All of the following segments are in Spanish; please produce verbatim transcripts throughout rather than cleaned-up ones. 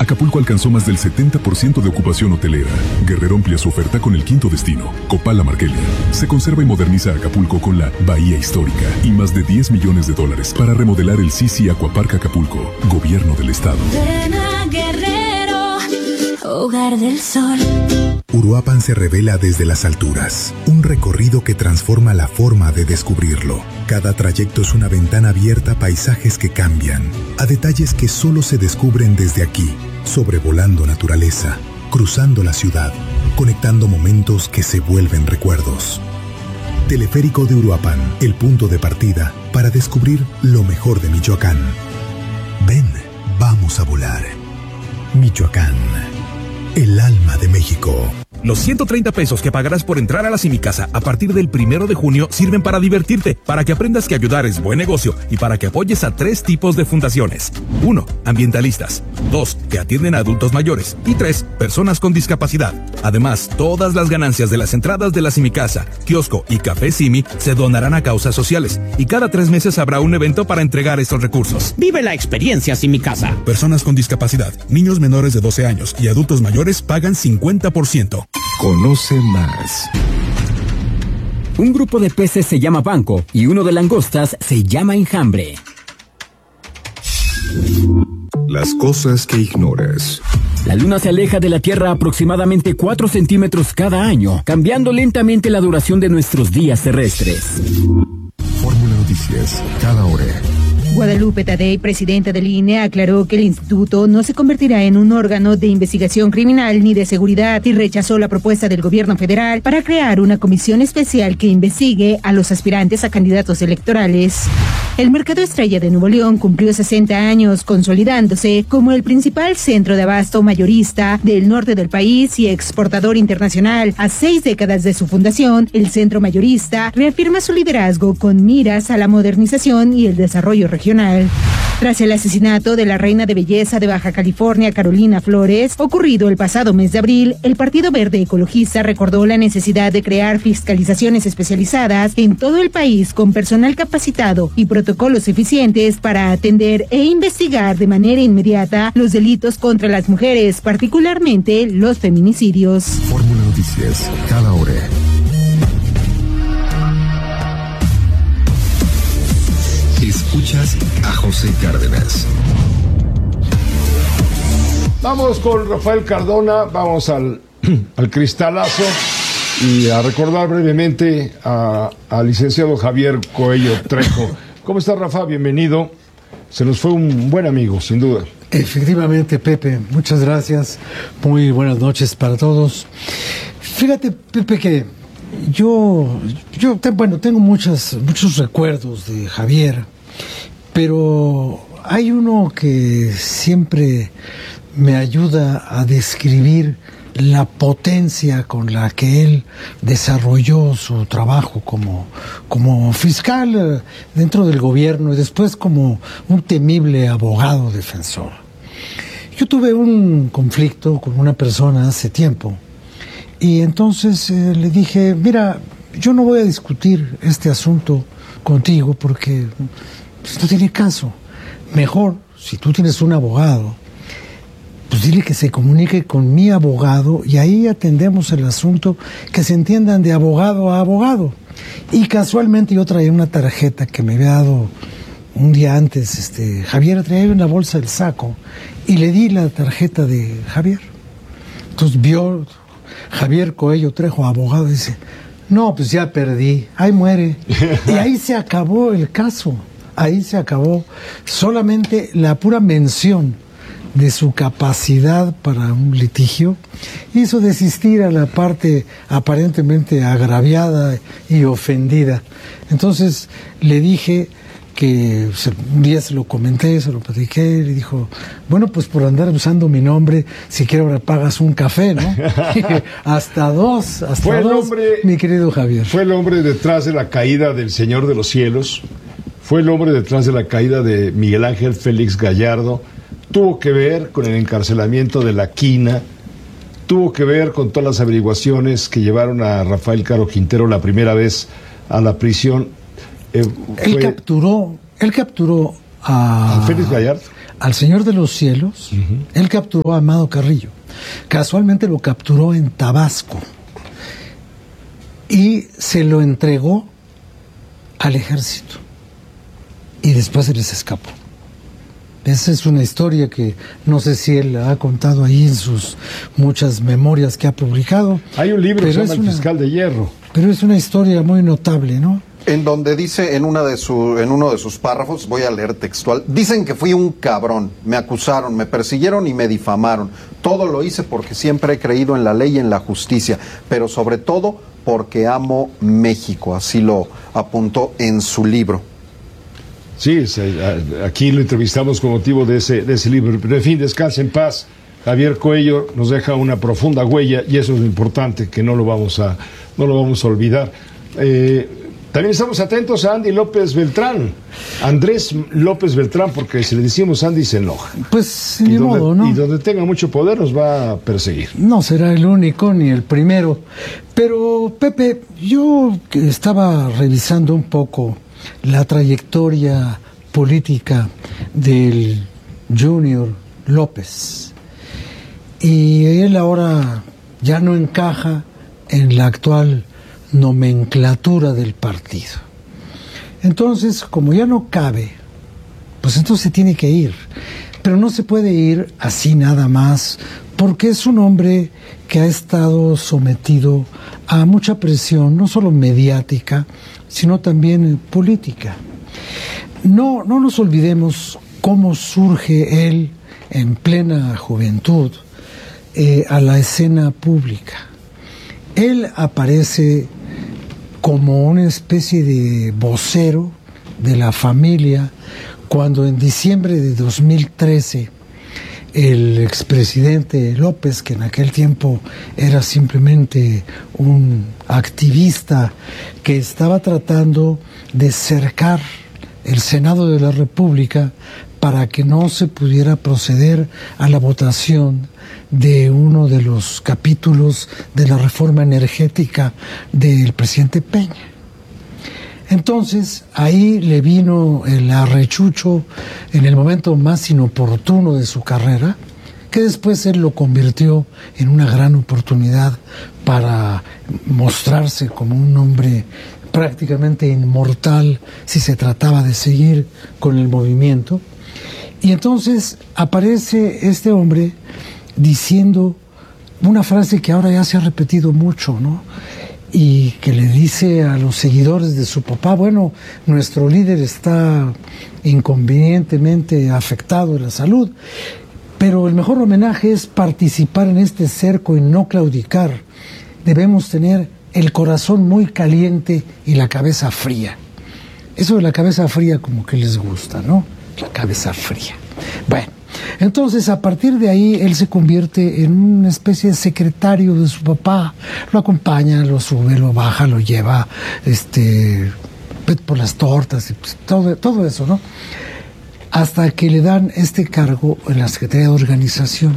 Acapulco alcanzó más del setenta por ciento de ocupación hotelera. Guerrero amplía su oferta con el quinto destino, Copala Marquelia. Se conserva y moderniza Acapulco con la Bahía Histórica y más de diez millones de dólares para remodelar el Sisi Aquapark Acapulco, Gobierno del Estado. Ven a Guerrero, hogar del sol. Uruapan se revela desde las alturas, un recorrido que transforma la forma de descubrirlo. Cada trayecto es una ventana abierta a paisajes que cambian, a detalles que solo se descubren desde aquí, sobrevolando naturaleza, cruzando la ciudad, conectando momentos que se vuelven recuerdos. Teleférico de Uruapan, el punto de partida para descubrir lo mejor de Michoacán. Ven, vamos a volar. Michoacán, el alma de México. Los ciento treinta pesos que pagarás por entrar a la Simicasa a partir del primero de junio sirven para divertirte, para que aprendas que ayudar es buen negocio y para que apoyes a tres tipos de fundaciones. Uno, ambientalistas. Dos, que atienden a adultos mayores. Y tres, personas con discapacidad. Además, todas las ganancias de las entradas de la Simicasa, kiosco y café Simi se donarán a causas sociales. Y cada tres meses habrá un evento para entregar estos recursos. Vive la experiencia Simicasa. Personas con discapacidad, niños menores de doce años y adultos mayores pagan cincuenta por ciento. Conoce más. Un grupo de peces se llama banco y uno de langostas se llama enjambre. Las cosas que ignoras. La Luna se aleja de la Tierra aproximadamente cuatro centímetros cada año, cambiando lentamente la duración de nuestros días terrestres. Fórmula Noticias, cada hora. Guadalupe Tadei, presidenta del I N E, aclaró que el instituto no se convertirá en un órgano de investigación criminal ni de seguridad y rechazó la propuesta del gobierno federal para crear una comisión especial que investigue a los aspirantes a candidatos electorales. El Mercado Estrella de Nuevo León cumplió sesenta años, consolidándose como el principal centro de abasto mayorista del norte del país y exportador internacional. A seis décadas de su fundación, el centro mayorista reafirma su liderazgo con miras a la modernización y el desarrollo regional. Tras el asesinato de la reina de belleza de Baja California, Carolina Flores, ocurrido el pasado mes de abril, el Partido Verde Ecologista recordó la necesidad de crear fiscalizaciones especializadas en todo el país con personal capacitado y protocolos eficientes para atender e investigar de manera inmediata los delitos contra las mujeres, particularmente los feminicidios. Fórmula Noticias, cada hora. Escuchas a José Cárdenas. Vamos con Rafael Cardona, vamos al, al cristalazo y a recordar brevemente al licenciado Javier Coello Trejo. ¿Cómo está, Rafa? Bienvenido. Se nos fue un buen amigo, sin duda. Efectivamente, Pepe, muchas gracias. Muy buenas noches para todos. Fíjate, Pepe, que yo, yo te, bueno, tengo muchas, muchos recuerdos de Javier, pero hay uno que siempre me ayuda a describir la potencia con la que él desarrolló su trabajo como, como fiscal dentro del gobierno y después como un temible abogado defensor. Yo tuve un conflicto con una persona hace tiempo y entonces eh, le dije, mira, yo no voy a discutir este asunto contigo porque pues, no tiene caso. Mejor, si tú tienes un abogado, pues dile que se comunique con mi abogado y ahí atendemos el asunto, que se entiendan de abogado a abogado. Y casualmente yo traía una tarjeta que me había dado un día antes, este, Javier, traía una bolsa del saco y le di la tarjeta de Javier. Entonces vio Javier Coello Trejo, abogado, y dice, no, pues ya perdí, ahí muere. Y ahí se acabó el caso, ahí se acabó. Solamente la pura mención de su capacidad para un litigio hizo desistir a la parte aparentemente agraviada y ofendida. Entonces le dije que un día se lo comenté, se lo platiqué, le dijo, bueno, pues por andar usando mi nombre, si quieres ahora pagas un café, ¿no? hasta dos, hasta fue el dos, hombre, mi querido Javier. Fue el hombre detrás de la caída del Señor de los Cielos, fue el hombre detrás de la caída de Miguel Ángel Félix Gallardo, tuvo que ver con el encarcelamiento de la Quina, tuvo que ver con todas las averiguaciones que llevaron a Rafael Caro Quintero la primera vez a la prisión. Eh, él capturó, él capturó a, a Félix Gallardo. al Señor de los Cielos, uh-huh. él capturó a Amado Carrillo. Casualmente lo capturó en Tabasco y se lo entregó al ejército. Y después se les escapó. Esa es una historia que no sé si él ha contado ahí en sus muchas memorias que ha publicado. Hay un libro que se llama El Fiscal de Hierro. Pero es una historia muy notable, ¿no? En donde dice en una de su, en uno de sus párrafos, voy a leer textual, dicen que fui un cabrón, me acusaron, me persiguieron y me difamaron. Todo lo hice porque siempre he creído en la ley y en la justicia, pero sobre todo porque amo México, así lo apuntó en su libro. Sí, aquí lo entrevistamos con motivo de ese, de ese libro. Pero en fin, descanse en paz. Javier Coello nos deja una profunda huella y eso es lo importante, que no lo vamos a, no lo vamos a olvidar. Eh, también estamos atentos a Andy López Beltrán, Andrés López Beltrán, porque si le decimos Andy se enoja. Pues ni modo, ¿no? Y donde tenga mucho poder nos va a perseguir. No será el único ni el primero. Pero, Pepe, yo que estaba revisando un poco la trayectoria política del Junior López. Y él ahora ya no encaja en la actual nomenclatura del partido. Entonces, como ya no cabe, pues entonces se tiene que ir. Pero no se puede ir así nada más, porque es un hombre que ha estado sometido a mucha presión, no solo mediática, sino también política. No, no nos olvidemos cómo surge él en plena juventud eh, a la escena pública. Él aparece como una especie de vocero de la familia cuando en diciembre de dos mil trece el expresidente López, que en aquel tiempo era simplemente un activista que estaba tratando de cercar el Senado de la República para que no se pudiera proceder a la votación de uno de los capítulos de la reforma energética del presidente Peña. Entonces, ahí le vino el arrechucho en el momento más inoportuno de su carrera, que después él lo convirtió en una gran oportunidad para mostrarse como un hombre prácticamente inmortal si se trataba de seguir con el movimiento. Y entonces aparece este hombre diciendo una frase que ahora ya se ha repetido mucho, ¿no? Y que le dice a los seguidores de su papá, bueno, nuestro líder está inconvenientemente afectado de la salud, pero el mejor homenaje es participar en este cerco y no claudicar. Debemos tener el corazón muy caliente y la cabeza fría. Eso de la cabeza fría como que les gusta, ¿no? La cabeza fría. Bueno, entonces a partir de ahí él se convierte en una especie de secretario de su papá, lo acompaña, lo sube, lo baja, lo lleva este por las tortas y pues, todo, todo eso, ¿no? Hasta que le dan este cargo en la Secretaría de Organización.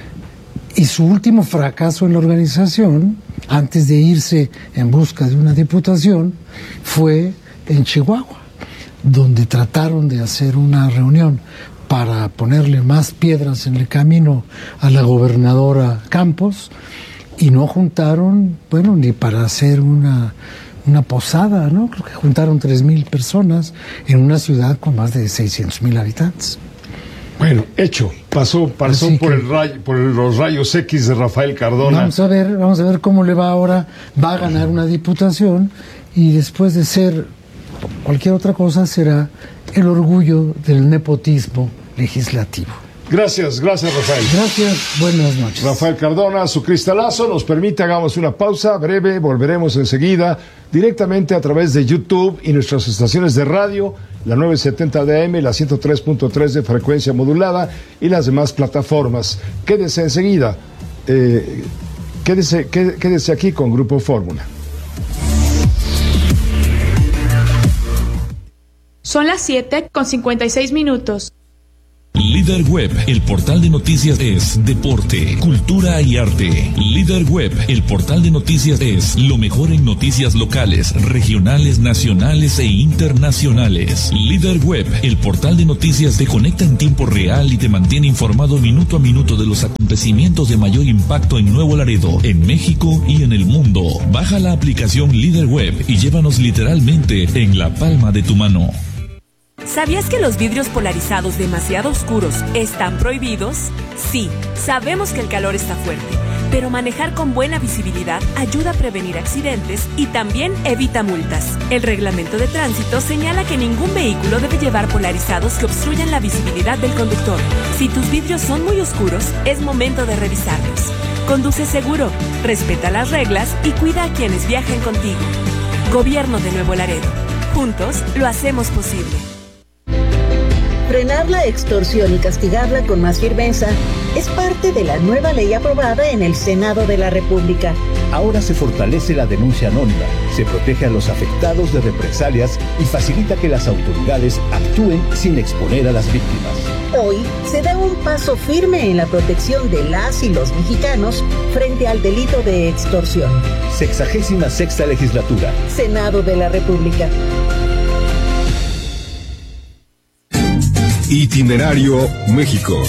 Y su último fracaso en la organización, antes de irse en busca de una diputación, fue en Chihuahua, donde trataron de hacer una reunión para ponerle más piedras en el camino a la gobernadora Campos, y no juntaron, bueno, ni para hacer una, una posada, ¿no? Creo que juntaron tres mil personas en una ciudad con más de seiscientos mil habitantes. Bueno, hecho, pasó, pasó por, el ray, por los rayos X de Rafael Cardona. Vamos a ver, vamos a ver cómo le va ahora. Va a ganar una diputación y después de ser cualquier otra cosa será el orgullo del nepotismo legislativo. Gracias, gracias Rafael. Gracias, buenas noches. Rafael Cardona, su cristalazo nos permite, hagamos una pausa breve, volveremos enseguida directamente a través de YouTube y nuestras estaciones de radio, la novecientos setenta de A M, la ciento tres punto tres de frecuencia modulada y las demás plataformas. Quédese enseguida, eh, quédese, quédese aquí con Grupo Fórmula. Son las siete con cincuenta y seis minutos. Líder Líder Web, el portal de noticias es deporte, cultura y arte. Líder Web, el portal de noticias es lo mejor en noticias locales, regionales, nacionales e internacionales. Líder Web, el portal de noticias te conecta en tiempo real y te mantiene informado minuto a minuto de los acontecimientos de mayor impacto en Nuevo Laredo, en México y en el mundo. Baja la aplicación Líder Web y llévanos literalmente en la palma de tu mano. ¿Sabías que los vidrios polarizados demasiado oscuros están prohibidos? Sí, sabemos que el calor está fuerte, pero manejar con buena visibilidad ayuda a prevenir accidentes y también evita multas. El reglamento de tránsito señala que ningún vehículo debe llevar polarizados que obstruyan la visibilidad del conductor. Si tus vidrios son muy oscuros, es momento de revisarlos. Conduce seguro, respeta las reglas y cuida a quienes viajen contigo. Gobierno de Nuevo Laredo. Juntos lo hacemos posible. Frenar la extorsión y castigarla con más firmeza es parte de la nueva ley aprobada en el Senado de la República. Ahora se fortalece la denuncia anónima, se protege a los afectados de represalias y facilita que las autoridades actúen sin exponer a las víctimas. Hoy se da un paso firme en la protección de las y los mexicanos frente al delito de extorsión. Sexagésima sexta legislatura. Senado de la República. Itinerario México.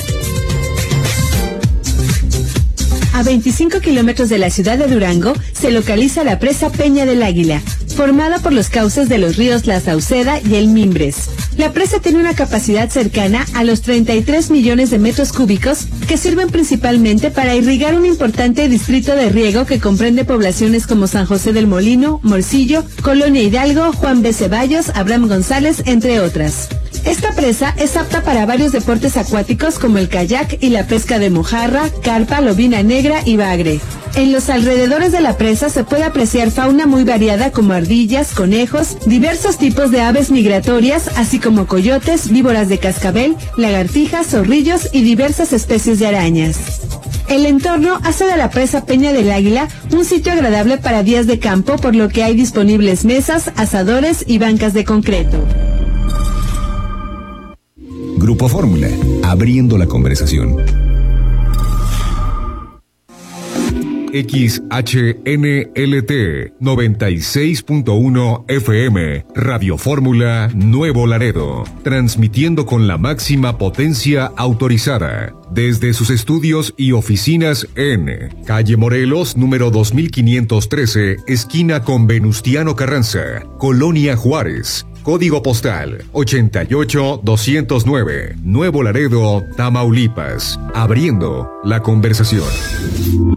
A veinticinco kilómetros de la ciudad de Durango se localiza la presa Peña del Águila, formada por los cauces de los ríos La Sauceda y el Mimbres. La presa tiene una capacidad cercana a los treinta y tres millones de metros cúbicos que sirven principalmente para irrigar un importante distrito de riego que comprende poblaciones como San José del Molino, Morcillo, Colonia Hidalgo, Juan B. Ceballos, Abraham González, entre otras. Esta presa es apta para varios deportes acuáticos como el kayak y la pesca de mojarra, carpa, lobina negra y bagre. En los alrededores de la presa se puede apreciar fauna muy variada como ardillas, conejos, diversos tipos de aves migratorias, así como coyotes, víboras de cascabel, lagartijas, zorrillos y diversas especies de arañas. El entorno hace de la presa Peña del Águila un sitio agradable para días de campo, por lo que hay disponibles mesas, asadores y bancas de concreto. Grupo Fórmula, abriendo la conversación. X H N L T noventa y seis punto uno F M, Radio Fórmula Nuevo Laredo, transmitiendo con la máxima potencia autorizada desde sus estudios y oficinas en Calle Morelos, número dos mil quinientos trece, esquina con Venustiano Carranza, Colonia Juárez. Código postal ochenta y ocho doscientos nueve, Nuevo Laredo, Tamaulipas. Abriendo la conversación.